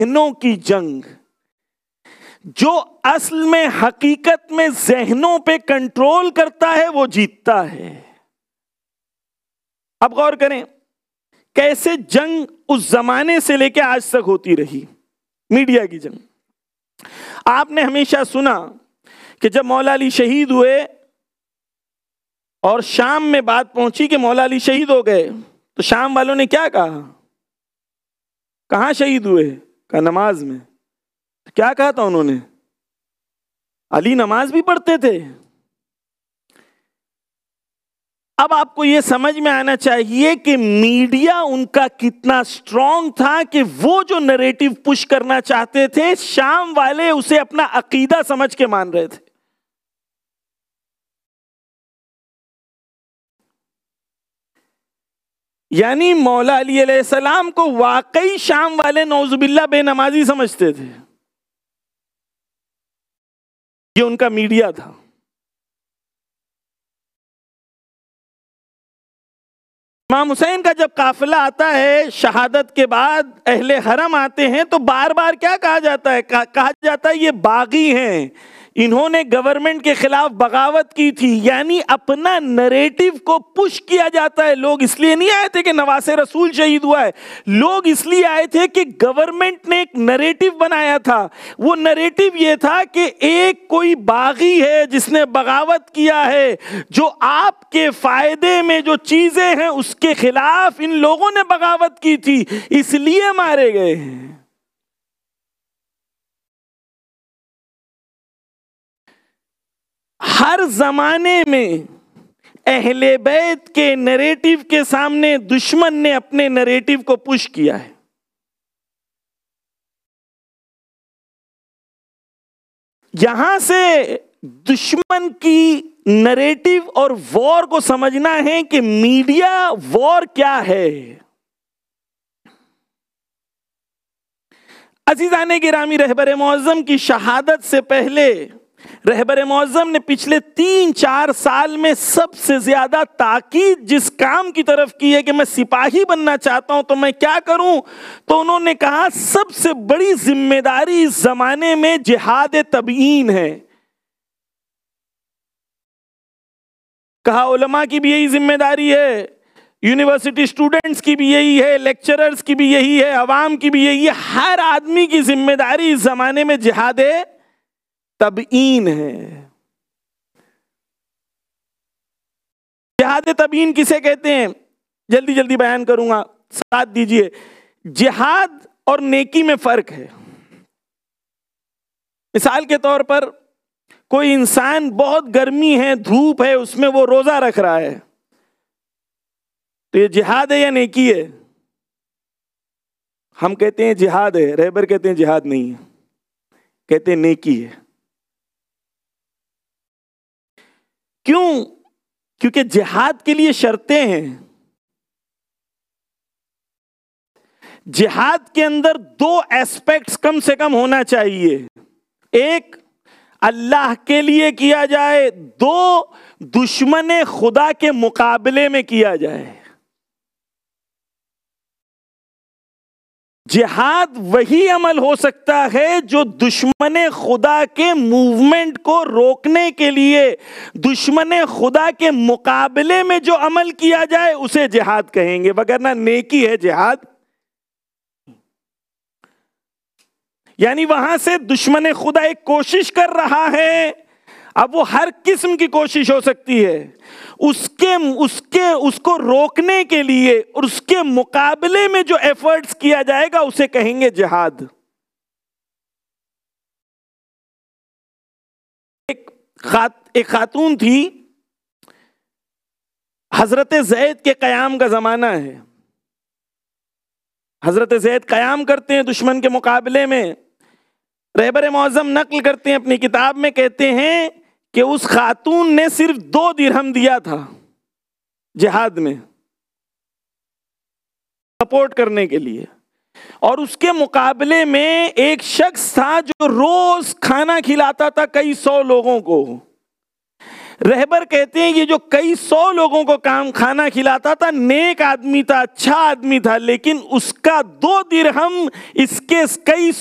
ذہنوں کی جنگ، جو اصل میں حقیقت میں ذہنوں پہ کنٹرول کرتا ہے وہ جیتتا ہے۔ اب غور کریں کیسے جنگ اس زمانے سے لے کے آج تک ہوتی رہی، میڈیا کی جنگ۔ آپ نے ہمیشہ سنا کہ جب مولا علی شہید ہوئے اور شام میں بات پہنچی کہ مولا علی شہید ہو گئے، تو شام والوں نے کیا کہا؟ کہاں شہید ہوئے؟ کہا نماز میں۔ کیا کہا تھا انہوں نے؟ علی نماز بھی پڑھتے تھے۔ اب آپ کو یہ سمجھ میں آنا چاہیے کہ میڈیا ان کا کتنا سٹرونگ تھا کہ وہ جو نریٹو پش کرنا چاہتے تھے شام والے اسے اپنا عقیدہ سمجھ کے مان رہے تھے۔ یعنی مولا علی علیہ السلام کو واقعی شام والے نعوذ باللہ بے نمازی سمجھتے تھے۔ یہ ان کا میڈیا تھا۔ امام حسین کا جب قافلہ آتا ہے شہادت کے بعد، اہل حرم آتے ہیں تو بار بار کیا کہا جاتا ہے؟ کہا جاتا ہے یہ باغی ہیں، انہوں نے گورنمنٹ کے خلاف بغاوت کی تھی۔ یعنی اپنا نریٹو کو پش کیا جاتا ہے۔ لوگ اس لیے نہیں آئے تھے کہ نواسِ رسول شہید ہوا ہے، لوگ اس لیے آئے تھے کہ گورنمنٹ نے ایک نریٹو بنایا تھا۔ وہ نریٹو یہ تھا کہ ایک کوئی باغی ہے جس نے بغاوت کیا ہے، جو آپ کے فائدے میں جو چیزیں ہیں اس کے خلاف ان لوگوں نے بغاوت کی تھی، اس لیے مارے گئے ہیں۔ ہر زمانے میں اہل بیت کے نریٹو کے سامنے دشمن نے اپنے نریٹو کو پش کیا ہے۔ یہاں سے دشمن کی نریٹو اور وار کو سمجھنا ہے کہ میڈیا وار کیا ہے۔ عزیزان گرامی، رہبر معظم کی شہادت سے پہلے رہبر معظم نے پچھلے 3-4 سال میں سب سے زیادہ تاکید جس کام کی طرف کی ہے کہ میں سپاہی بننا چاہتا ہوں تو میں کیا کروں، تو انہوں نے کہا سب سے بڑی ذمہ داری اس زمانے میں جہاد تبیین ہے۔ کہا علماء کی بھی یہی ذمہ داری ہے، یونیورسٹی اسٹوڈنٹس کی بھی یہی ہے، لیکچررز کی بھی یہی ہے، عوام کی بھی یہی ہے، ہر آدمی کی ذمہ داری اس زمانے میں جہاد تبیین ہے۔ جہاد تبیین کسے کہتے ہیں؟ جلدی جلدی بیان کروں گا، ساتھ دیجئے۔ جہاد اور نیکی میں فرق ہے۔ مثال کے طور پر کوئی انسان بہت گرمی ہے، دھوپ ہے، اس میں وہ روزہ رکھ رہا ہے، تو یہ جہاد ہے یا نیکی ہے؟ ہم کہتے ہیں جہاد ہے، رہبر کہتے ہیں جہاد نہیں ہے، کہتے ہیں نیکی ہے۔ کیوں؟ کیونکہ جہاد کے لیے شرطیں ہیں۔ جہاد کے اندر 2 ایسپیکٹس کم سے کم ہونا چاہیے۔ ایک اللہ کے لیے کیا جائے، 2 دشمن خدا کے مقابلے میں کیا جائے۔ جہاد وہی عمل ہو سکتا ہے جو دشمن خدا کے موومنٹ کو روکنے کے لیے، دشمن خدا کے مقابلے میں جو عمل کیا جائے اسے جہاد کہیں گے، وگرنہ نیکی ہے جہاد۔ یعنی وہاں سے دشمن خدا ایک کوشش کر رہا ہے، اب وہ ہر قسم کی کوشش ہو سکتی ہے، اس کو روکنے کے لیے اور اس کے مقابلے میں جو ایفرٹس کیا جائے گا اسے کہیں گے جہاد۔ ایک خاتون تھی، حضرت زید کے قیام کا زمانہ ہے، حضرت زید قیام کرتے ہیں دشمن کے مقابلے میں۔ رہبر معظم نقل کرتے ہیں اپنی کتاب میں، کہتے ہیں کہ اس خاتون نے صرف 2 درہم دیا تھا جہاد میں سپورٹ کرنے کے لیے، اور اس کے مقابلے میں ایک شخص تھا جو روز کھانا کھلاتا تھا کئی 100 لوگوں کو۔ رہبر کہتے ہیں یہ جو کئی سو لوگوں کو کھانا کھلاتا تھا نیک آدمی تھا، اچھا آدمی تھا، لیکن اس کا 2 درہم اس کے کئی